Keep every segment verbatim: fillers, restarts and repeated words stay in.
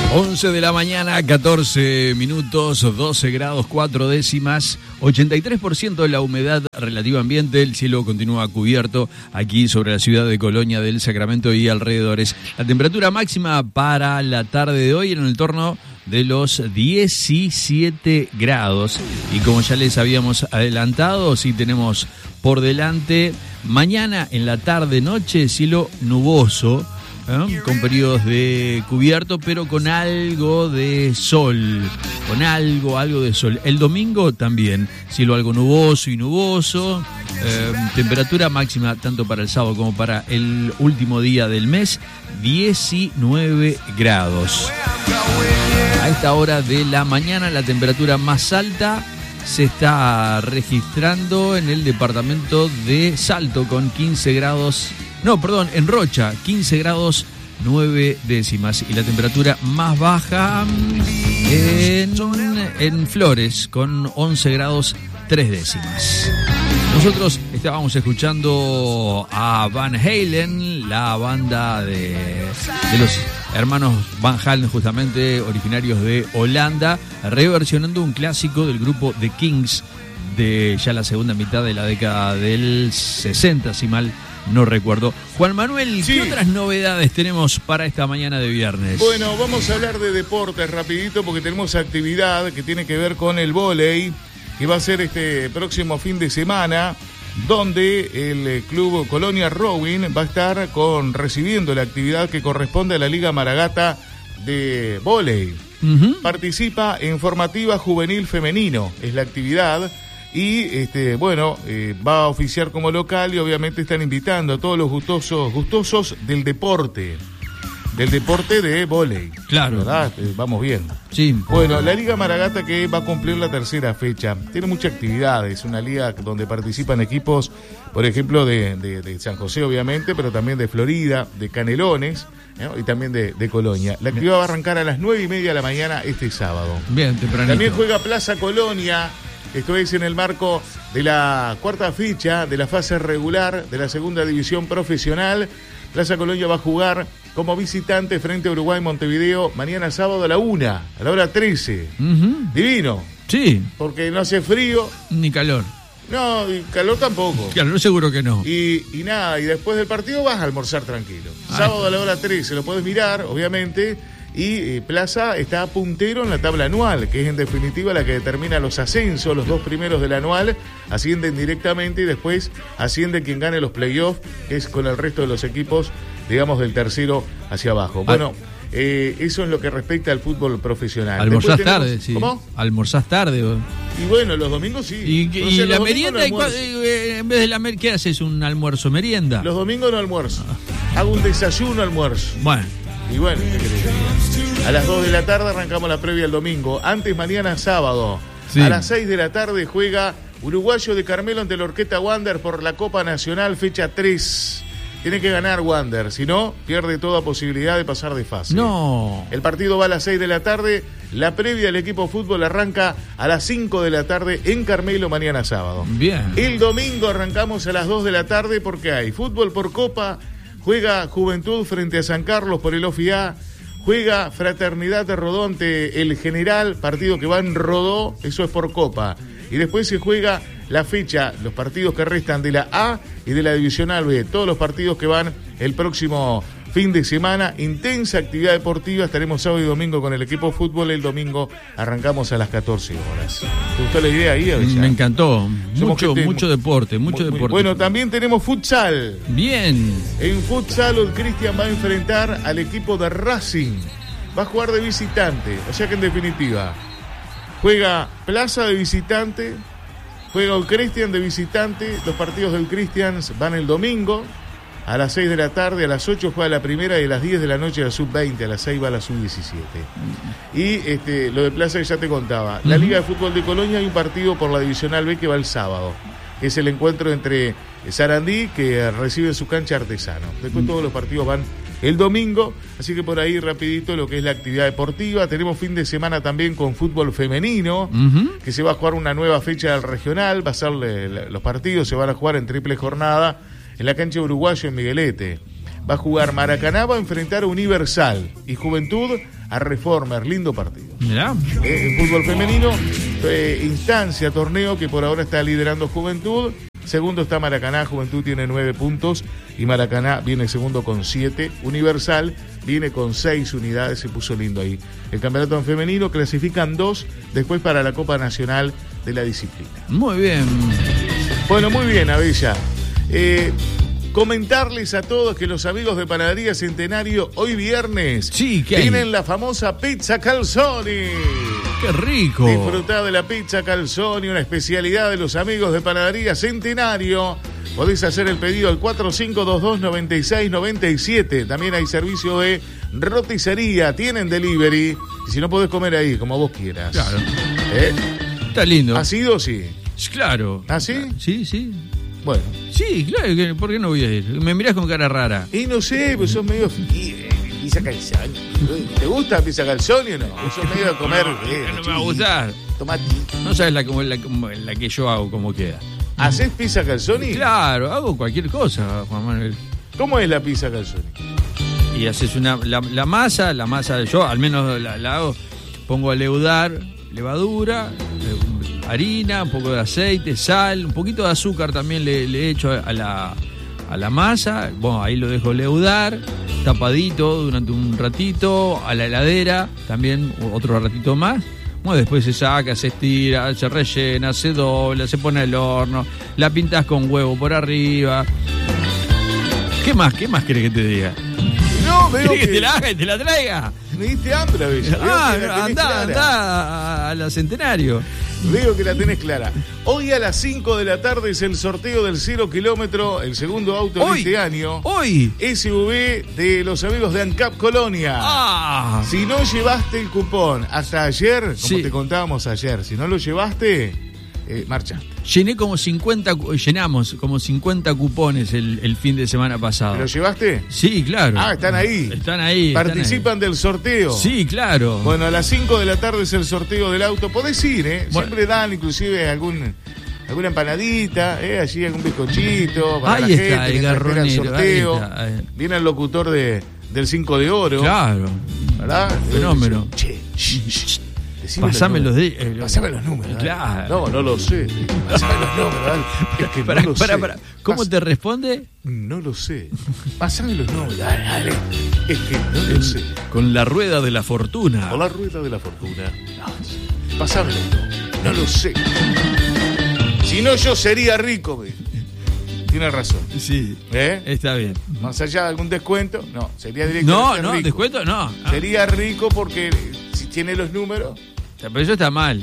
once de la mañana, catorce minutos, doce grados, cuatro décimas, ochenta y tres por ciento de la humedad relativa ambiente. El cielo continúa cubierto aquí sobre la ciudad de Colonia del Sacramento y alrededores. La temperatura máxima para la tarde de hoy en el entorno de los diecisiete grados. Y como ya les habíamos adelantado, sí tenemos por delante mañana en la tarde-noche cielo nuboso, ¿eh? Con periodos de cubierto, pero con algo de sol, con algo, algo de sol. El domingo también, cielo algo nuboso y nuboso, eh, temperatura máxima tanto para el sábado como para el último día del mes, diecinueve grados. A esta hora de la mañana la temperatura más alta se está registrando en el departamento de Salto con quince grados, no, perdón, en Rocha, quince grados nueve décimas. Y la temperatura más baja en, en Flores con once grados tres décimas. Nosotros estábamos escuchando a Van Halen, la banda de, de los hermanos Van Halen, justamente originarios de Holanda, reversionando un clásico del grupo The Kings de ya la segunda mitad de la década del sesenta, si mal no recuerdo. Juan Manuel, sí. ¿Qué otras novedades tenemos para esta mañana de viernes? Bueno, vamos a hablar de deportes rapidito porque tenemos actividad que tiene que ver con el vóley, que va a ser este próximo fin de semana, donde el Club Colonia Rowing va a estar con recibiendo la actividad que corresponde a la Liga Maragata de vóley. Uh-huh. Participa en formativa juvenil femenino, es la actividad. Y este bueno eh, va a oficiar como local y obviamente están invitando a todos los gustosos gustosos del deporte del deporte de vóley. Claro, ¿verdad? Eh, vamos bien. Sí. Bueno, la Liga Maragata, que va a cumplir la tercera fecha, tiene muchas actividades. Una liga donde participan equipos, por ejemplo, de, de, de San José, obviamente, pero también de Florida, de Canelones, ¿no? Y también de, de Colonia. La actividad va a arrancar a las nueve y media de la mañana este sábado. Bien, tempranito. También juega Plaza Colonia. Esto es en el marco de la cuarta fecha de la fase regular de la segunda división profesional. Plaza Colonia va a jugar como visitante frente a Uruguay Montevideo mañana sábado a la una, a la hora trece. Uh-huh. Divino. Sí. Porque no hace frío. Ni calor. No, y calor tampoco. Calor seguro que no. Y, y nada, y después del partido vas a almorzar tranquilo. Ay. Sábado a la hora trece, lo podés mirar, obviamente. Y eh, Plaza está puntero en la tabla anual, que es en definitiva la que determina los ascensos. Los dos primeros del anual ascienden directamente y después asciende quien gane los playoffs, que es con el resto de los equipos, digamos, del tercero hacia abajo. Bueno, eh, eso es lo que respecta al fútbol profesional. Almorzás tenemos... tarde, sí. ¿Cómo? Almorzás tarde. ¿O? Y bueno, los domingos sí. ¿Y, Entonces, y la los merienda? No eh, en vez de la merienda, ¿qué haces? ¿Un almuerzo merienda? Los domingos no almuerzo. Hago un desayuno almuerzo. Bueno. Y bueno, ¿qué querés? A las dos de la tarde arrancamos la previa el domingo. Antes, mañana sábado. Sí. A las seis de la tarde juega Uruguayo de Carmelo ante la Orquesta Wander por la Copa Nacional, fecha tres. Tiene que ganar Wander, si no, pierde toda posibilidad de pasar de fase. No. El partido va a las seis de la tarde. La previa del equipo fútbol arranca a las cinco de la tarde en Carmelo mañana sábado. Bien. El domingo arrancamos a las dos de la tarde porque hay fútbol por Copa. Juega Juventud frente a San Carlos por el O F I A. Juega Fraternidad de Rodó ante el General, partido que va en Rodó, eso es por Copa. Y después se juega la fecha, los partidos que restan de la A y de la Divisional B. Todos los partidos que van el próximo fin de semana. Intensa actividad deportiva. Estaremos sábado y domingo con el equipo de fútbol. El domingo arrancamos a las catorce horas. ¿Te gustó la idea ahí, Avellán? Me encantó. Mucho, gente, mucho deporte, mucho muy, deporte. Bueno, también tenemos futsal. Bien. En futsal, el Cristian va a enfrentar al equipo de Racing. Va a jugar de visitante. O sea que en definitiva, juega Plaza de visitante, juega el Cristian de visitante. Los partidos del Cristian van el domingo. A las seis de la tarde, a las ocho juega la primera y a las diez de la noche la sub veinte, a las seis va la sub diecisiete. Y este, lo de Plaza que ya te contaba. La Liga de Fútbol de Colonia hay un partido por la Divisional B que va el sábado. Es el encuentro entre Sarandí, que recibe su cancha Artesano. Después todos los partidos van el domingo, así que por ahí rapidito lo que es la actividad deportiva. Tenemos fin de semana también con fútbol femenino, uh-huh. que se va a jugar una nueva fecha del regional. Va a ser los partidos, se van a jugar en triple jornada en la cancha Uruguayo en Miguelete. Va a jugar Maracaná, va a enfrentar a Universal y Juventud a Reformer. Lindo partido. Mirá. Eh, en fútbol femenino, eh, instancia, torneo que por ahora está liderando Juventud. Segundo está Maracaná, Juventud tiene nueve puntos y Maracaná viene segundo con siete. Universal viene con seis unidades, se puso lindo ahí. El campeonato en femenino clasifican dos después para la Copa Nacional de la disciplina. Muy bien. Bueno, muy bien, Abella. Eh, comentarles a todos que los amigos de Panadería Centenario hoy viernes sí, ¿qué hay? Tienen la famosa pizza Calzoni. ¡Qué rico! Disfrutá de la pizza Calzoni, una especialidad de los amigos de Panadería Centenario. Podés hacer el pedido al cuatro cinco dos dos, nueve seis nueve siete. También hay servicio de roticería, tienen delivery. Y si no podés comer ahí, como vos quieras. Claro. ¿Eh? Está lindo. ¿Ha sido o sí? Claro. ¿Ah, sí? Sí, sí. Bueno. Sí, claro, ¿por qué no voy a ir? Me mirás con cara rara. Y no sé, pues sos medio... Pizza Calzoni. ¿Te gusta pizza Calzoni o no? Sos medio de comer... No, eh, no me va a gustar. Tomatito. No sabes la, como la, como la que yo hago, cómo queda. ¿Hacés pizza Calzoni? Claro, hago cualquier cosa, Juan Manuel. ¿Cómo es la pizza Calzoni? Y haces una... La, la masa, la masa, yo al menos la, la hago, pongo a leudar, levadura... harina, un poco de aceite, sal, un poquito de azúcar también le, le echo a la, a la masa. Bueno, ahí lo dejo leudar, tapadito durante un ratito, a la heladera también otro ratito más. Bueno, después se saca, se estira, se rellena, se dobla, se pone al horno, la pintas con huevo por arriba. ¿Qué más? ¿Qué más querés que te diga? No, veo ¿Querés que... que te la haga y te la traiga? Me diste hambre, Bella. Ah, anda, anda a la Centenario. Veo que la tenés clara. Hoy a las cinco de la tarde es el sorteo del cero kilómetro, el segundo auto hoy, de este año. Hoy. S U V de los amigos de ANCAP Colonia. Ah. Si no llevaste el cupón hasta ayer, como sí. te contábamos ayer, si no lo llevaste, eh, marcha. Llené como cincuenta, llenamos como cincuenta cupones el, el fin de semana pasado. ¿Lo llevaste? Sí, claro. Ah, están ahí. Están ahí. ¿Participan están ahí. del sorteo? Sí, claro. Bueno, a las cinco de la tarde es el sorteo del auto. Podés ir, ¿eh? Bueno. Siempre dan inclusive algún, alguna empanadita, ¿eh? Allí algún bizcochito para ahí la está, gente. el garronero. Sorteo. Ahí está, ahí. Viene el locutor de, del cinco de oro. Claro. ¿Verdad? Fenómeno. Che, shh, shh. Pasame los, de, eh, los Pasame los números. Claro. No, no lo sé. Pasame los números. Dale. Es que para, no lo para, sé. para. ¿Cómo Pas- te responde? No lo sé. Pasame los números. Dale, dale. Es que no lo sé. Con la rueda de la fortuna. O la rueda de la fortuna. No, pasame los números. No lo sé. Si no, yo sería rico. ¿Ves? Tiene razón. Sí. ¿Eh? Está bien. Más allá de algún descuento, no. Sería directamente No, no, rico. descuento no. Ah. Sería rico porque si tiene los números. Pero eso está mal.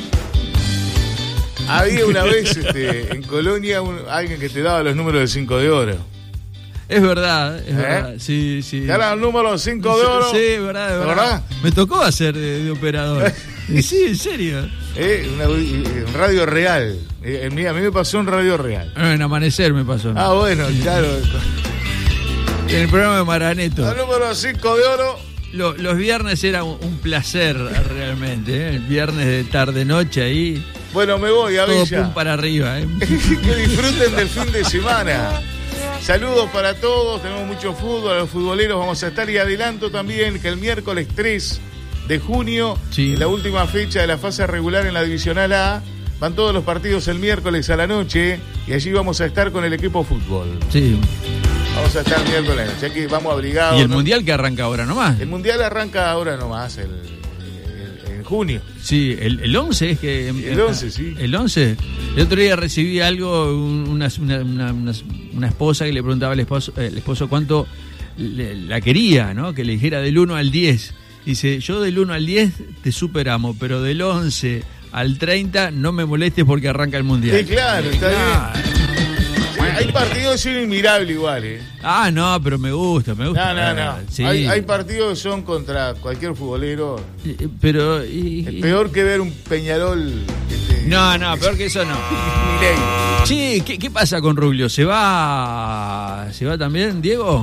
Había una vez este, en Colonia un, alguien que te daba los números del cinco de oro. Es verdad, es ¿Eh? verdad. Sí, sí. ¿Te daban el número cinco de oro? Sí, es verdad, es verdad. ¿Verdad? Me tocó hacer de, de operador. Sí, en serio. Eh, una, en radio real. Eh, en mí, a mí me pasó en radio real. En Amanecer me pasó. Ah, bueno, claro. En el programa de Maraneto. El número cinco de oro. Lo, los viernes era un, un placer realmente, ¿eh? El viernes de tarde-noche ahí. Bueno, me voy a Todo Villa. pum para arriba, ¿eh? Que disfruten del fin de semana. Saludos para todos, tenemos mucho fútbol, a los futboleros vamos a estar y adelanto también que el miércoles tres de junio, sí. en la última fecha de la fase regular en la Divisional A, van todos los partidos el miércoles a la noche y allí vamos a estar con el equipo fútbol. Sí. Vamos a estar miércoles, ya que vamos abrigados. Y el ¿no? mundial que arranca ahora nomás. El mundial arranca ahora nomás, el, el- en junio. Sí, el, el once es que... El once, sí. El once. El otro día recibí algo, un- una, una, una, una- una esposa que le preguntaba al esposo, el esposo cuánto le- la quería, ¿no? Que le dijera del uno al diez. Dice, yo del uno al diez te superamo, pero del once al treinta no me molestes porque arranca el mundial. Sí, claro, está Claro. bien. Sí, hay partidos que son inmirables igual, ¿eh? Ah, no, pero me gusta, me gusta. No, no, no. Sí. Hay, hay partidos que son contra cualquier futbolero. Eh, Pero... y- Es peor que ver un Peñarol. Este, No, no, peor que eso no. Milei. Sí, ¿qué, qué pasa con Rubio? ¿Se va se va también, Diego?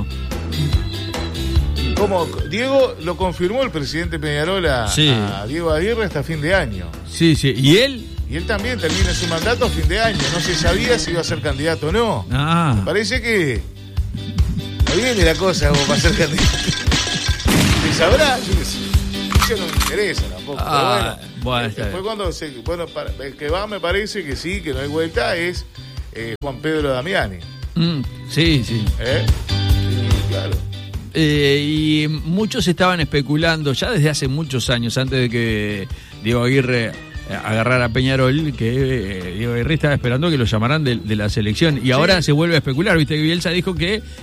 Como Diego lo confirmó el presidente Peñarol a, Sí. a Diego Aguirre hasta fin de año. Sí, sí. ¿Y él? Y él también termina su mandato a fin de año. No se sabía si iba a ser candidato o no. Ah. Parece que no viene la cosa como para ser candidato. ¿Se sabrá? Yo qué sé. eso no me interesa tampoco. Ah, pero bueno, bueno, eh, está fue bien. cuando se, bueno, para, el que va me parece que sí, que no hay vuelta, es eh, Juan Pedro Damiani. Mm, sí, sí. ¿Eh? Sí, claro. Eh, y muchos estaban especulando ya desde hace muchos años, antes de que Diego Aguirre agarrara a Peñarol, que eh, Diego Aguirre estaba esperando que lo llamaran de, de la selección. Y ahora Sí. se vuelve a especular, viste que Bielsa dijo que